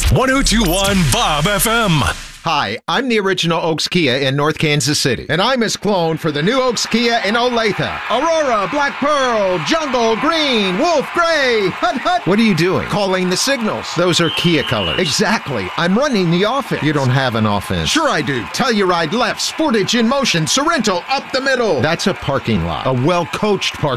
1021 Bob FM. Hi, I'm the original Oaks Kia in North Kansas City. And I'm his clone for the new Oaks Kia in Olathe. Aurora, Black Pearl, Jungle, Green, Wolf, Gray, Hut Hut. What are you doing? Calling the signals. Those are Kia colors. Exactly. I'm running the offense. You don't have an offense. Sure I do. Telluride left, Sportage in motion, Sorrento up the middle. That's a parking lot. A well-coached parking